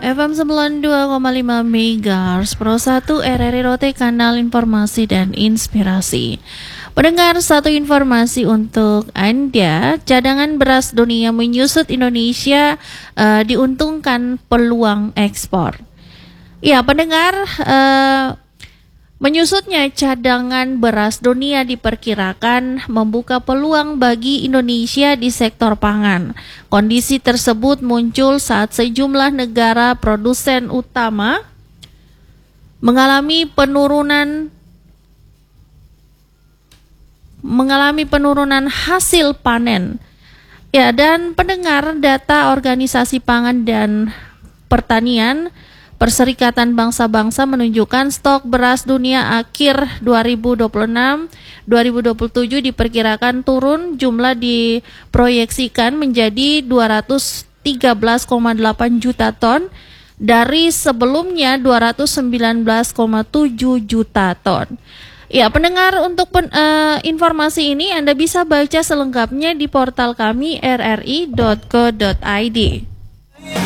FM 92,5 MHz Pro 1 RRI Rote, kanal informasi dan inspirasi. Pendengar, satu informasi untuk Anda, cadangan beras dunia menyusut, Indonesia diuntungkan peluang ekspor. Ya, pendengar, menyusutnya cadangan beras dunia diperkirakan membuka peluang bagi Indonesia di sektor pangan. Kondisi tersebut muncul saat sejumlah negara produsen utama mengalami penurunan hasil panen. Ya, dan pendengar, data Organisasi Pangan dan Pertanian Perserikatan Bangsa-Bangsa menunjukkan stok beras dunia akhir 2026-2027 diperkirakan turun, jumlah diproyeksikan menjadi 213,8 juta ton dari sebelumnya 219,7 juta ton. Ya, pendengar, untuk informasi ini Anda bisa baca selengkapnya di portal kami rri.co.id.